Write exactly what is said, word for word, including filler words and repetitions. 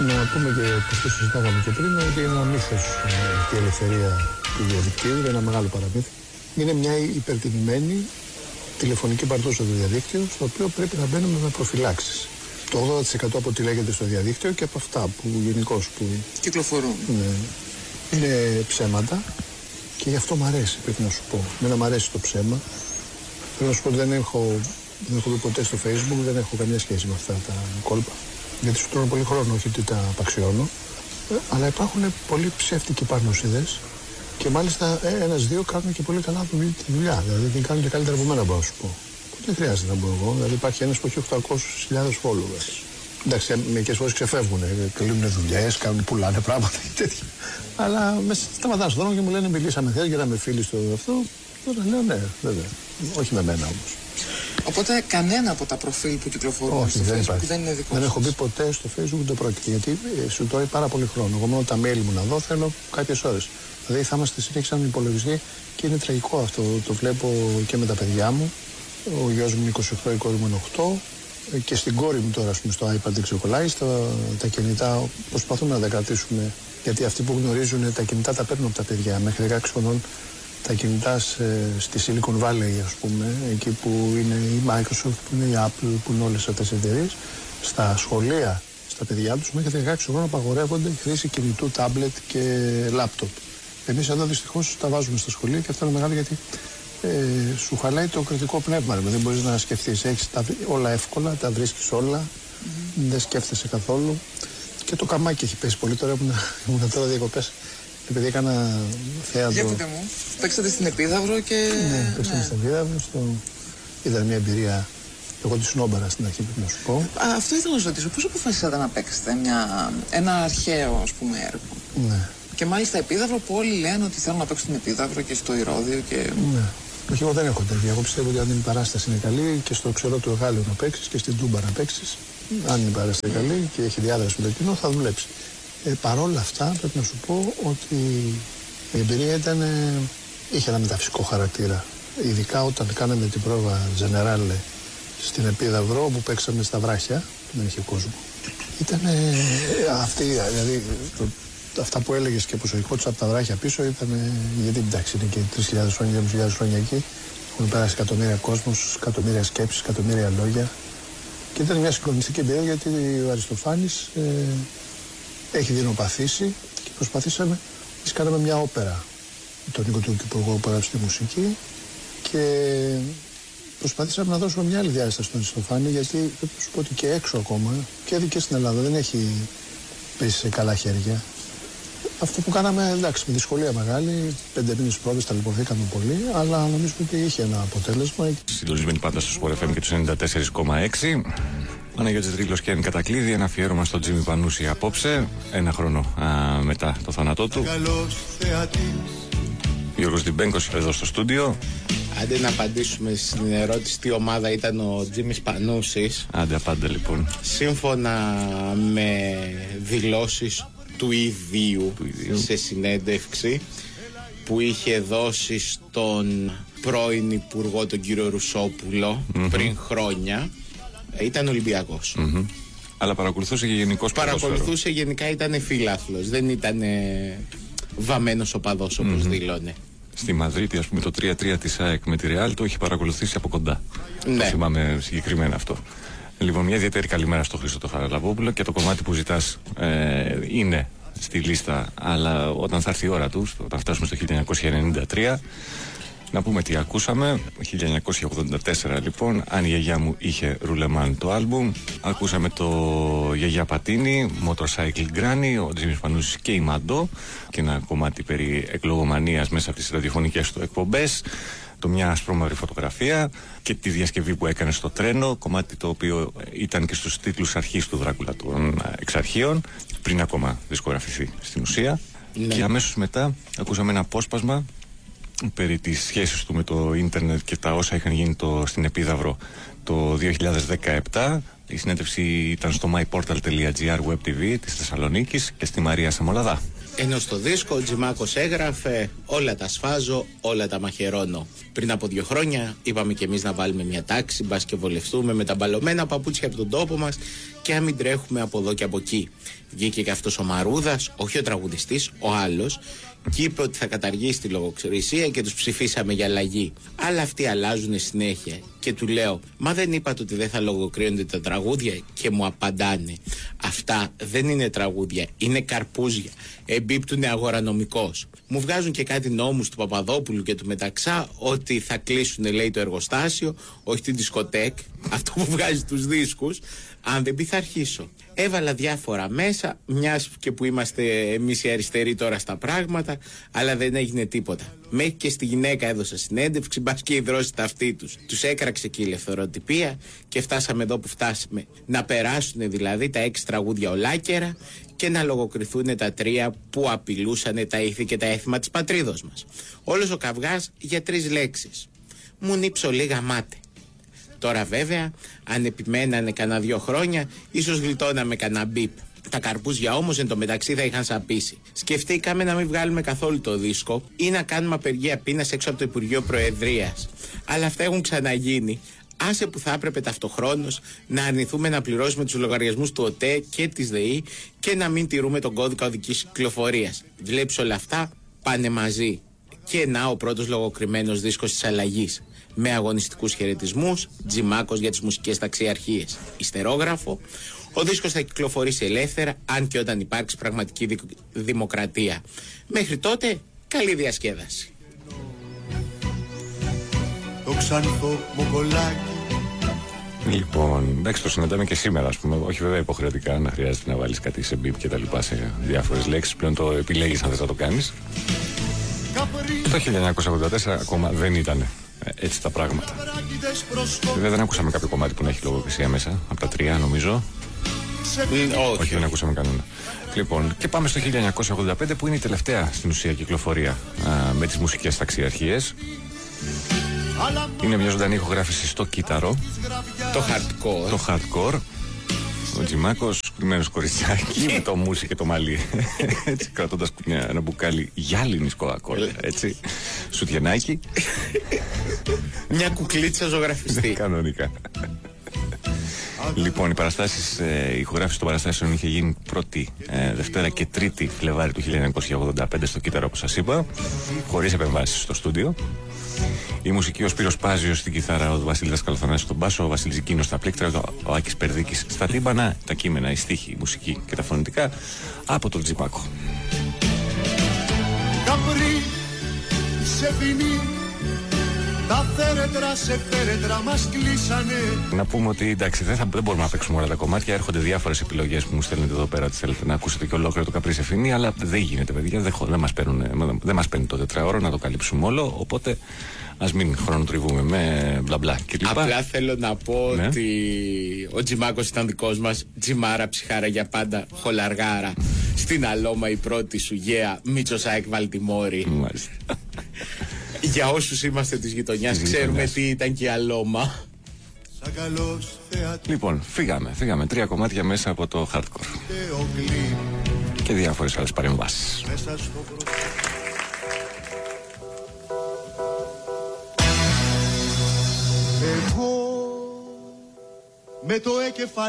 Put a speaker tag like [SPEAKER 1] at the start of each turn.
[SPEAKER 1] Να πούμε και πως το συζητάγαμε και πριν, ότι είναι ένα μύθος η ελευθερία του διαδικτύου, είναι ένα μεγάλο παραμύθι. Είναι μια υπερτιμημένη τηλεφωνική παρτόσα στο διαδίκτυο, στο οποίο πρέπει να μπαίνουμε με προφυλάξεις. Το ογδόντα τοις εκατό από ό,τι λέγεται στο διαδίκτυο και από αυτά που γενικώς που
[SPEAKER 2] κυκλοφορούν.
[SPEAKER 1] Ναι, είναι ψέματα και γι' αυτό μου αρέσει, πρέπει να σου πω. Εμένα μου αρέσει το ψέμα. Πρέπει να σου πω ότι δεν έχω, δεν έχω δει ποτέ στο Facebook, δεν έχω καμία σχέση με αυτά τα κόλπα. Γιατί σου τρώνε πολύ χρόνο, όχι ότι τα απαξιώνω. Ε, αλλά υπάρχουν πολλοί ψεύτικοι παρνοσίδες και μάλιστα ε, ένας-δύο κάνουν και πολύ καλά τη δουλειά. Δηλαδή την κάνουν και καλύτερα από μένα, μπορώ να σου πω. Δεν χρειάζεται να μπω εγώ. Δηλαδή υπάρχει ένας που έχει οκτακόσιες χιλιάδες followers. Εντάξει, μερικές φορές ξεφεύγουν, κλείνουν δουλειές, κάνουν, πουλάνε πράγματα και τέτοια. Αλλά μέσα σταματάνε στον δρόμο και μου λένε μιλήσαμε χθες, γίναμε φίλοι στο αυτό. Τώρα λέω ναι, βέβαια. Όχι με μένα όμως.
[SPEAKER 2] Οπότε κανένα από τα προφίλ που κυκλοφορούν
[SPEAKER 1] όχι,
[SPEAKER 2] στο
[SPEAKER 1] δεν
[SPEAKER 2] Facebook
[SPEAKER 1] υπάρχει.
[SPEAKER 2] δεν είναι δικό
[SPEAKER 1] Δεν
[SPEAKER 2] σας.
[SPEAKER 1] έχω μπει ποτέ στο Facebook, δεν πρόκειται. Γιατί σου τρώει πάρα πολύ χρόνο. Εγώ μόνο τα mail μου να δω θέλω κάποιες ώρες. Δηλαδή θα είμαστε συνέχεια σαν υπολογιστή και είναι τραγικό αυτό. Το βλέπω και με τα παιδιά μου. Ο γιος μου είναι είκοσι οκτώ, η κόρη μου είναι οκτώ. Και στην κόρη μου τώρα, πούμε, στο iPad δεν ξεκολλάει. Στα, τα κινητά προσπαθούμε να τα κρατήσουμε. Γιατί αυτοί που γνωρίζουν τα κινητά τα παίρνουν από τα παιδιά. Μέχρι δεκαέξι χρονών τα κινητά σε, στη Silicon Valley, ας πούμε, εκεί που είναι η Microsoft, που είναι η Apple, που είναι όλες αυτές τις εταιρείες, στα σχολεία, στα παιδιά τους, μέχρι δεκαέξι χρόνων απαγορεύονται η χρήση κινητού, τάμπλετ και λάπτοπ. Εμείς εδώ δυστυχώς τα βάζουμε στα σχολεία και αυτό είναι μεγάλο γιατί ε, σου χαλάει το κριτικό πνεύμα. Δεν μπορείς να σκεφτείς, έχεις τα, όλα εύκολα, τα βρίσκεις όλα, mm-hmm. δεν σκέφτεσαι καθόλου. Και το καμάκι έχει πέσει πολύ τώρα, ήμουν, ήμουν τώρα διακοπές. Επειδή έκανα θέατρο.
[SPEAKER 2] Για πείτε μου, παίξατε στην Επίδαυρο και.
[SPEAKER 1] Ναι, παίξαμε ναι. στην Επίδαυρο. Στο... Ήταν μια εμπειρία. Εγώ τη σνόμπαρα στην αρχή, πρέπει να σου πω.
[SPEAKER 2] Α, αυτό ήθελα να σα ρωτήσω. Πώς αποφασίσατε να παίξετε μια... ένα αρχαίο, ας πούμε, έργο.
[SPEAKER 1] Ναι.
[SPEAKER 2] Και μάλιστα Επίδαυρο που όλοι λένε ότι θέλουν να παίξουν στην Επίδαυρο και στο Ηρώδειο και.
[SPEAKER 1] Ναι. Όχι, εγώ δεν έχω τέτοια. Εγώ πιστεύω ότι αν η παράσταση είναι καλή και στο ξερό του Εγάλειο να παίξει και στην Τούμπα να παίξει, αν η παράσταση είναι καλή και έχει διάδραση με το κοινό, θα δουλέψει. Ε, παρόλα αυτά πρέπει να σου πω ότι η εμπειρία ήταν, ε, είχε ένα μεταφυσικό χαρακτήρα. Ειδικά όταν κάναμε την πρόβα Generale στην Επίδαυρο που παίξαμε στα βράχια, δεν είχε κόσμο. Ήταν ε, αυτή, δηλαδή το, αυτά που έλεγες και που σου ηχότησα από τα βράχια πίσω ήταν, ε, γιατί εντάξει είναι και τρεις χιλιάδες χρόνια, δυόμισι χιλιάδες χρόνια εκεί, έχουν περάσει εκατομμύρια κόσμος, εκατομμύρια σκέψεις, εκατομμύρια λόγια και ήταν μια συγκλονιστική εμπειρία γιατί ο Αριστοφάνης ε, έχει δεινοπαθήσει και προσπαθήσαμε, εμείς κάναμε μια όπερα με τον Νίκο του Υπουργό που έγραψε τη μουσική και προσπαθήσαμε να δώσουμε μια άλλη διάσταση στον Αριστοφάνη γιατί πρέπει να σου πω ότι και έξω ακόμα και εδώ και στην Ελλάδα δεν έχει πέσει σε καλά χέρια. Αυτό που κάναμε, εντάξει, με δυσκολία μεγάλη, πέντε μήνες πρόβες, ταλαιπωρηθήκαμε πολύ, αλλά νομίζω ότι είχε ένα αποτέλεσμα.
[SPEAKER 3] Συντονισμένοι πάντα στο Sport εφ εμ και τους ενενήντα τέσσερα κόμμα έξι. Παναγιώτης Δρύλος και Εν Κατακλείδη, ένα αφιέρωμα στον Τζίμι Πανούση απόψε, ένα χρόνο α, μετά το θάνατό του. Γιώργος Διμπέγκος εδώ στο στούντιο.
[SPEAKER 4] Άντε να απαντήσουμε στην ερώτηση τι ομάδα ήταν ο Τζίμις Πανούσης.
[SPEAKER 3] Άντε απάντα λοιπόν.
[SPEAKER 4] Σύμφωνα με δηλώσεις του ιδίου, του ιδίου σε συνέντευξη που είχε δώσει στον πρώην Υπουργό τον κύριο Ρουσόπουλο mm-hmm. πριν χρόνια, ήταν Ολυμπιακός.
[SPEAKER 3] Mm-hmm. Αλλά παρακολουθούσε και γενικώς
[SPEAKER 4] Παρακολουθούσε
[SPEAKER 3] ποδόσφαιρο.
[SPEAKER 4] γενικά, ήταν φίλαθλος. Δεν ήταν ε, βαμμένος οπαδός όπως mm-hmm. δήλωνε.
[SPEAKER 3] Στη Μαδρίτη, ας πούμε, το τρία τρία της ΑΕΚ με τη Ρεάλ το έχει παρακολουθήσει από κοντά.
[SPEAKER 4] Ναι.
[SPEAKER 3] Το θυμάμαι συγκεκριμένα αυτό. Λοιπόν, μια ιδιαίτερη καλημέρα στο Χρήστο το Χαραλαμπόπουλο και το κομμάτι που ζητάς ε, είναι στη λίστα, αλλά όταν θα έρθει η ώρα του, όταν φτάσουμε στο χίλια εννιακόσια ενενήντα τρία, να πούμε τι ακούσαμε. χίλια εννιακόσια ογδόντα τέσσερα λοιπόν, Αν η γιαγιά μου είχε ρουλεμάν το άλμπουμ. Ακούσαμε το Γιαγιά Πατίνη, Motorcycle Granny, ο Τζίμις Πανούσης και η Μαντό και ένα κομμάτι περί εκλογομανίας μέσα από τις ραδιοφωνικές του εκπομπές. Το μια ασπρόμαυρη φωτογραφία και τη διασκευή που έκανε στο τρένο, κομμάτι το οποίο ήταν και στους τίτλους αρχής του Δράκουλα των Εξαρχείων, πριν ακόμα δισκογραφηθεί στην ουσία. Ναι. Και αμέσως μετά ακούσαμε ένα απόσπασμα περί τις σχέσεις του με το ίντερνετ και τα όσα είχαν γίνει το, στην Επίδαυρο το δύο χιλιάδες δεκαεπτά. Η συνέντευξη ήταν στο myportal.gr web τι βι της Θεσσαλονίκης και στη Μαρία Σαμολαδά.
[SPEAKER 4] Ενώ στο δίσκο ο Τζιμάκος έγραφε όλα τα σφάζω, όλα τα μαχαιρώνω. Πριν από δύο χρόνια είπαμε κι εμείς να βάλουμε μια τάξη, μπας και βολευτούμε με τα μπαλωμένα παπούτσια από τον τόπο μας και να μην τρέχουμε από εδώ και από εκεί. Βγήκε και αυτός ο Μαρούδας, όχι ο τραγουδιστής, ο άλλος, και είπε ότι θα καταργήσει τη λογοκρισία και τους ψηφίσαμε για αλλαγή. Αλλά αυτοί αλλάζουν συνέχεια. Και του λέω, μα δεν είπατε ότι δεν θα λογοκρίνονται τα τραγούδια? Και μου απαντάνε, αυτά δεν είναι τραγούδια, είναι καρπούζια. Εμπίπτουνε αγορανομικώς. Μου βγάζουν και κάτι νόμους του Παπαδόπουλου και του Μεταξά ότι θα κλείσουν, λέει, το εργοστάσιο, όχι την δισκοτέκ, αυτό που βγάζει τους δίσκους. Αν δεν πει θα αρχίσω. Έβαλα διάφορα μέσα, μιας και που είμαστε εμείς οι αριστεροί τώρα στα πράγματα, αλλά δεν έγινε τίποτα. Μέχρι και στη γυναίκα έδωσα συνέντευξη, μπας και υδρώσει τα αυτή τους. Τους έκραξε και η ελευθεροτυπία και φτάσαμε εδώ που φτάσαμε. Να περάσουν δηλαδή τα έξι τραγούδια ολάκερα και να λογοκριθούν τα τρία που απειλούσαν τα ήθη και τα έθιμα της πατρίδος μας. Όλος ο καυγάς για τρεις λέξεις. Μου νύψω λίγα μάτε. Τώρα βέβαια, αν επιμένανε κανένα δύο χρόνια, ίσως γλιτώναμε κανένα μπιπ. Τα καρπούζια όμως εν τω μεταξύ θα είχαν σαπίσει. Σκεφτήκαμε να μην βγάλουμε καθόλου το δίσκο ή να κάνουμε απεργία πείνας έξω από το Υπουργείο Προεδρίας. Αλλά αυτά έχουν ξαναγίνει. Άσε που θα έπρεπε ταυτοχρόνως να αρνηθούμε να πληρώσουμε τους λογαριασμούς του ΟΤΕ και της ΔΕΗ και να μην τηρούμε τον κώδικα οδικής κυκλοφορίας. Βλέπεις, όλα αυτά πάνε μαζί. Και να ο πρώτος λογοκριμένος δίσκος της αλλαγής. Με αγωνιστικούς χαιρετισμούς, Τζιμάκος για τις μουσικές ταξιαρχίες. Ιστερόγραφο, ο δίσκος θα κυκλοφορήσει ελεύθερα, αν και όταν υπάρξει πραγματική δι- δημοκρατία. Μέχρι τότε, καλή διασκέδαση.
[SPEAKER 5] Το ξανθό μοκολάκι.
[SPEAKER 3] Λοιπόν, εντάξει, το συναντάμε και σήμερα, ας πούμε. Όχι βέβαια υποχρεωτικά να χρειάζεται να βάλεις κάτι σε μπιπ και τα λοιπά σε διάφορες λέξεις. Πλέον το επιλέγεις αν δεν θα το κάνεις. Το χίλια εννιακόσια ογδόντα τέσσερα ακόμα δεν ήταν έτσι τα πράγματα. Βέβαια δεν ακούσαμε κάποιο κομμάτι που να έχει λογοκρισία μέσα. Από τα τρία νομίζω.
[SPEAKER 4] Mm, όχι.
[SPEAKER 3] όχι, δεν ακούσαμε κανένα. Λοιπόν, και πάμε στο χίλια εννιακόσια ογδόντα πέντε που είναι η τελευταία στην ουσία κυκλοφορία α, με τις μουσικές ταξιαρχίες. Είναι μια ζωντανή ηχογράφηση στο κύτταρο.
[SPEAKER 4] Το hardcore.
[SPEAKER 3] Το hardcore. Ο Τζιμάκος, κρυμμένος κοριτσάκι με το μουσι και το μαλλί. Έτσι, κρατώντας μια, ένα μπουκάλι γυάλινης κοκακόλα. Έτσι, σουτιενάκι.
[SPEAKER 4] Μια κουκλίτσα ζωγραφιστή.
[SPEAKER 3] Κανονικά. Λοιπόν, οι παραστάσεις, ε, η ηχογράφηση των παραστάσεων είχε γίνει πρώτη, ε, Δευτέρα και Τρίτη Φλεβάρι του χίλια εννιακόσια ογδόντα πέντε στο κύτταρο, όπως σας είπα, χωρίς επεμβάσεις στο στούντιο. Η μουσική, ο Σπύρος Πάζιος στην κιθάρα, ο Βασίλης Δασκαλοθανάσης στον μπάσο, ο Βασίλης Ζικίνος στα πλήκτρα, ο Άκης Περδίκης στα τύμπανα, τα κείμενα, η στίχη, η μουσική και τα φωνητικά από τον Τζιμάκο.
[SPEAKER 5] Καπρί, σε ποινή, τα θέρετρα σε θέρετρα μας κλείσανε.
[SPEAKER 3] Να πούμε ότι εντάξει, δεν, θα, δεν μπορούμε να παίξουμε όλα τα κομμάτια. Έρχονται διάφορες επιλογές που μου στέλνετε εδώ πέρα ότι θέλετε να ακούσετε και ολόκληρο το Καπρί σε φινή, αλλά δεν γίνεται, παιδιά. Δεν, δεν μας παίρνει το τετράωρο να το καλύψουμε όλο. Οπότε ας μην χρονοτριβούμε με μπλα μπλα κλπ.
[SPEAKER 4] Απλά θέλω να πω
[SPEAKER 3] ναι.
[SPEAKER 4] ότι ο Τζιμάκος ήταν δικός μας. Τζιμάρα, ψυχάρα για πάντα, χολαργάρα. Στην Αλώμα η πρώτη σου γέα, Μίτσος ΑΕΚ Βαλτιμόρη.
[SPEAKER 3] Μάλιστα.
[SPEAKER 4] Για όσους είμαστε της γειτονιάς,
[SPEAKER 3] της
[SPEAKER 4] ξέρουμε
[SPEAKER 3] γειτονιάς.
[SPEAKER 4] τι ήταν και η Αλώμα.
[SPEAKER 5] Σαν καλός θεατής
[SPEAKER 3] Λοιπόν, φύγαμε, φύγαμε. Τρία κομμάτια μέσα από το hardcore
[SPEAKER 5] Θεοκλή,
[SPEAKER 3] και διάφορες άλλες παρεμβάσεις.
[SPEAKER 5] μέσα στο προ... Εγώ με το έκεφαλ